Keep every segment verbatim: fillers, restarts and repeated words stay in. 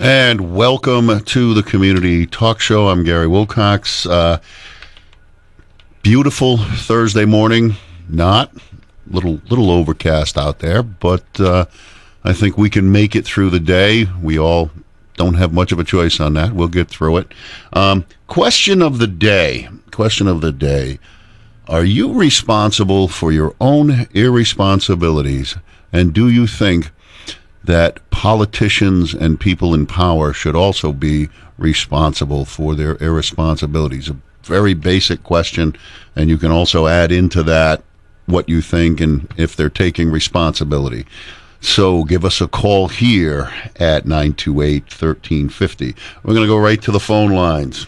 And welcome to the Community Talk Show. I'm Gary Wilcox. Uh, beautiful Thursday morning. Not little little overcast out there, but uh, I think we can make it through the day. We all don't have much of a choice on that. We'll get through it. Um, question of the day. Question of the day. Are you responsible for your own irresponsibilities? And do you think that politicians and people in power should also be responsible for their irresponsibilities? A very basic question, and you can also add into that what you think and if they're taking responsibility. So give us a call here at nine two eight, one three five zero. We're going to go right to the phone lines.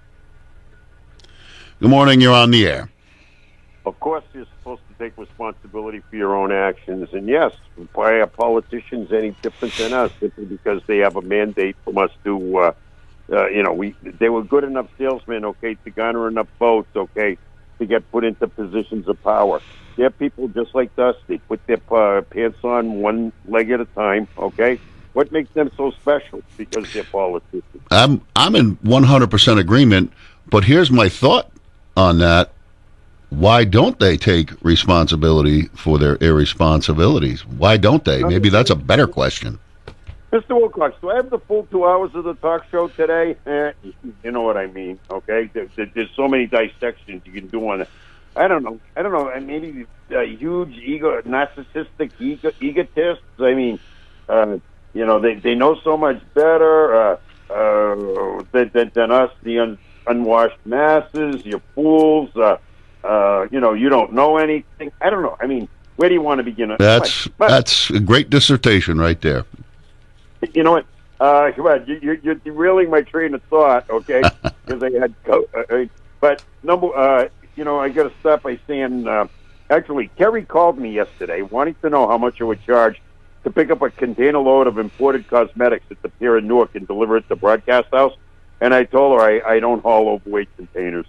Good morning, you're on the air. Of course, you're supposed to take responsibility for your own actions. And yes, why are politicians any different than us? Simply because they have a mandate from us to, uh, uh, you know, we they were good enough salesmen, okay, to garner enough votes, okay, to get put into positions of power. They're people just like us. They put their uh, pants on one leg at a time, okay? What makes them so special? Because they're politicians. I'm, I'm in one hundred percent agreement, but here's my thought on that. Why don't they take responsibility for their irresponsibilities? Why don't they? Maybe that's a better question. Mister Wilcox, do I have the full two hours of the talk show today? Eh, you know what I mean, okay? There, there, there's so many dissections you can do on it. I don't know. I don't know. Maybe uh, huge ego, narcissistic ego, egotists. I mean, uh, you know, they, they know so much better uh, uh, than, than, than us, the un, unwashed masses, you fools. Uh, Uh, you know, you don't know anything. I don't know. I mean, where do you want to begin? That's but, that's a great dissertation right there. You know what? Uh, come on, you, you're, you're derailing my train of thought, okay? Because I had, co- uh, but number, uh, you know, I got to start by saying, uh, actually, Kerry called me yesterday, wanting to know how much I would charge to pick up a container load of imported cosmetics at the pier in Newark and deliver it to Broadcast House, and I told her I, I don't haul overweight containers.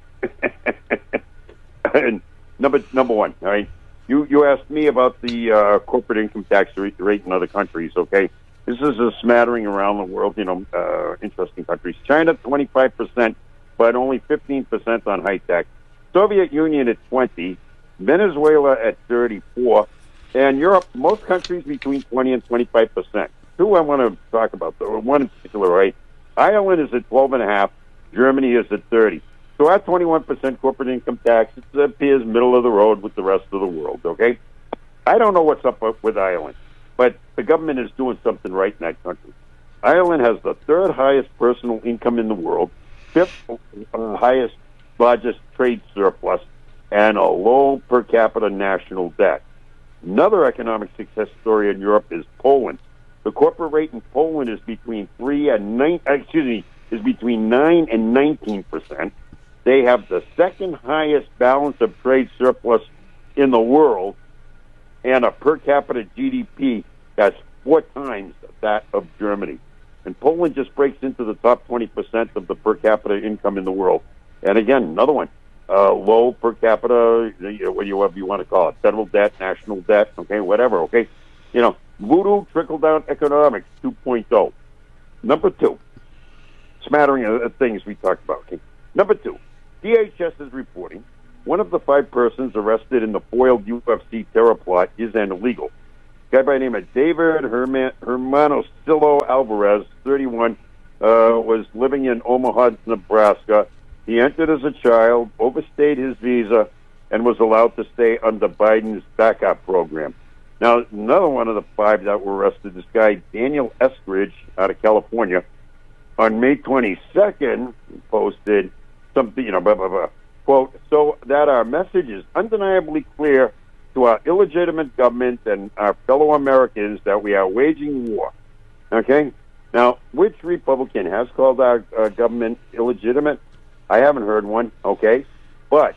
And number number one, all right. You you asked me about the uh, corporate income tax rate in other countries. Okay, this is a smattering around the world. You know, uh, interesting countries. China twenty-five percent, but only fifteen percent on high tech. Soviet Union at twenty, Venezuela at thirty-four, and Europe. Most countries between twenty and twenty-five percent. Two I want to talk about. Though one in particular, right? Ireland is at twelve and a half. Germany is at thirty. So our twenty-one percent corporate income tax, it appears middle of the road with the rest of the world, okay? I don't know what's up with Ireland, but the government is doing something right in that country. Ireland has the third highest personal income in the world, fifth uh, highest, largest trade surplus, and a low per capita national debt. Another economic success story in Europe is Poland. The corporate rate in Poland is between three and nine, excuse me, is between nine and nineteen percent. They have the second highest balance of trade surplus in the world and a per capita G D P that's four times that of Germany. And Poland just breaks into the top twenty percent of the per capita income in the world. And again, another one, uh, low per capita, whatever you want to call it, federal debt, national debt, okay, whatever, okay? You know, voodoo trickle-down economics two point oh. Number two, smattering of things we talked about, okay? Number two, D H S is reporting one of the five persons arrested in the foiled U F C terror plot is an illegal. A guy by the name of David Herman, Hermanosilo Alvarez, thirty-one, uh, was living in Omaha, Nebraska. He entered as a child, overstayed his visa, and was allowed to stay under Biden's backup program. Now, another one of the five that were arrested, this guy, Daniel Eskridge, out of California, on May twenty-second, posted something, you know, blah, blah, blah. Quote, so that our message is undeniably clear to our illegitimate government and our fellow Americans that we are waging war. Okay? Now, which Republican has called our uh, government illegitimate? I haven't heard one, okay? But,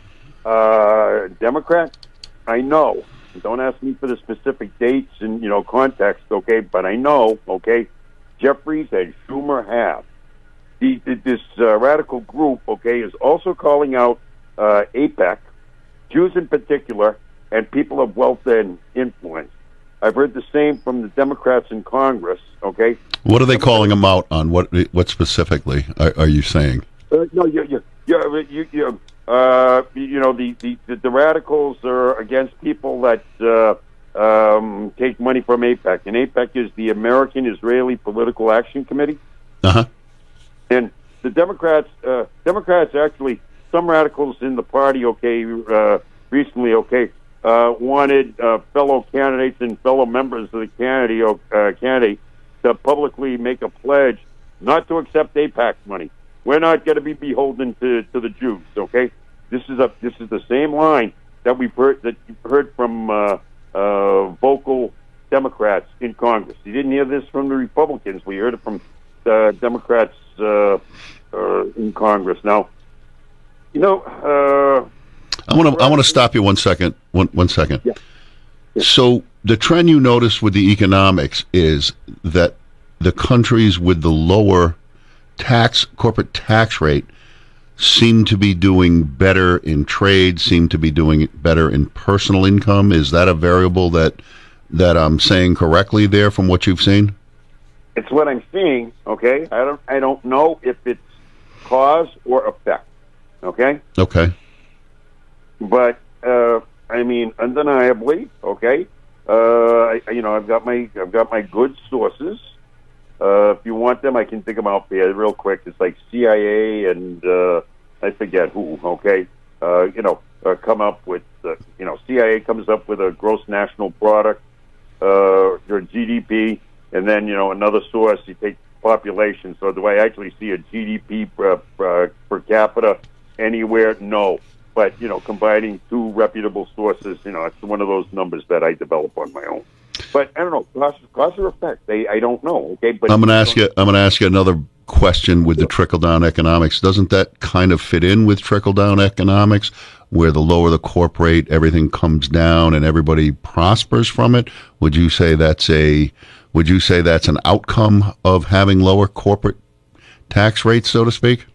uh, Democrat, I know. Don't ask me for the specific dates and, you know, context, okay? But I know, okay, Jeffries and Schumer have. The, this uh, radical group, okay, is also calling out uh, AIPAC, Jews in particular, and people of wealth and influence. I've heard the same from the Democrats in Congress. Okay. What are they calling them out on? What what specifically are, are you saying? Uh, no, you you you you, you, uh, you know the, the, the radicals are against people that uh, um, take money from AIPAC, and AIPAC is the American Israeli Political Action Committee. Uh huh. And the Democrats, uh, Democrats actually, some radicals in the party, okay, uh, recently, okay, uh, wanted uh, fellow candidates and fellow members of the candidate uh, candidate to publicly make a pledge not to accept AIPAC money. We're not going to be beholden to, to the Jews. Okay, this is a this is the same line that we've heard that you've heard from uh, uh, vocal Democrats in Congress. You didn't hear this from the Republicans. We heard it from uh, Democrats uh, uh, in Congress. Now, you know, uh, I want to I want to stop you one second. One one second. Yeah. Yeah. So the trend you notice with the economics is that the countries with the lower tax corporate tax rate seem to be doing better in trade, seem to be doing better in personal income. Is that a variable that that I'm saying correctly there from what you've seen? It's what I'm seeing. Okay, I don't I don't know if it's cause or effect. Okay. Okay. But uh, I mean, undeniably, okay. Uh, I, you know, I've got my I've got my good sources. Uh, if you want them, I can dig them out for you real quick. It's like C I A and uh, I forget who. Okay, uh, you know, uh, come up with uh, you know, C I A comes up with a gross national product, uh, your G D P, and then you know another source you take population. So do I actually see a G D P per, per, per capita anywhere? No. But, you know, combining two reputable sources, you know, it's one of those numbers that I develop on my own. But I don't know, cause, cause or effect, they, I don't know. Okay, but I'm going to ask you. I'm going to ask you another question with the trickle down economics. Doesn't that kind of fit in with trickle down economics, where the lower the corp rate, everything comes down and everybody prospers from it? Would you say that's a Would you say that's an outcome of having lower corporate tax rates, so to speak?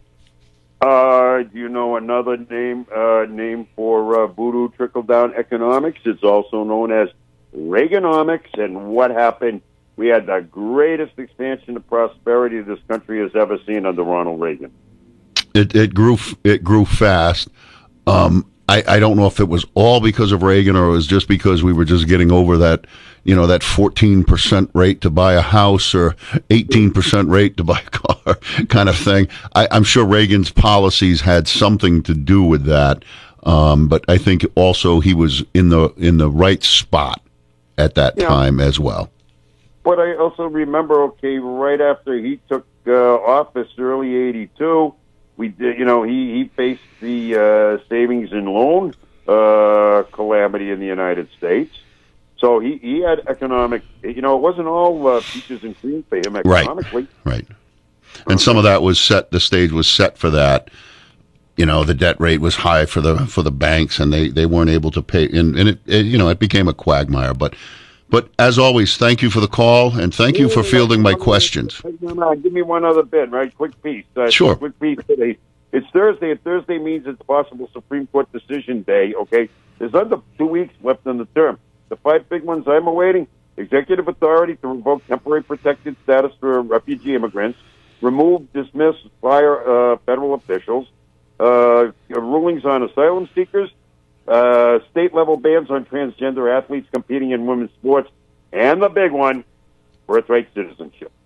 Uh, do you know another name uh, name for uh, voodoo trickle-down economics? It's also known as Reaganomics. And what happened? We had the greatest expansion of prosperity this country has ever seen under Ronald Reagan. It it grew it grew fast. Um, I, I don't know if it was all because of Reagan or it was just because we were just getting over that, you know, that fourteen percent rate to buy a house or eighteen percent rate to buy a car kind of thing. I, I'm sure Reagan's policies had something to do with that. Um, but I think also he was in the in the right spot at that yeah. time as well. But I also remember, okay, right after he took uh, office, early eighty-two, we did, you know, he, he faced the uh, savings and loan uh, calamity in the United States. So he, he had economic, you know, it wasn't all uh, peaches and cream for him economically. Right, right. And some of that was set, the stage was set for that. You know, the debt rate was high for the for the banks, and they, they weren't able to pay, and, and it, it, you know, it became a quagmire. But But as always, thank you for the call, and thank you for fielding my questions. No, no, give me one other bit, right? Quick piece. Uh, sure. Quick piece today. It's Thursday, and Thursday means it's possible Supreme Court decision day, okay? There's under two weeks left in the term. The five big ones I'm awaiting: executive authority to revoke temporary protected status for refugee immigrants, remove, dismiss, fire uh, federal officials, uh, rulings on asylum seekers, Uh, state-level bans on transgender athletes competing in women's sports, and the big one, birthright citizenship.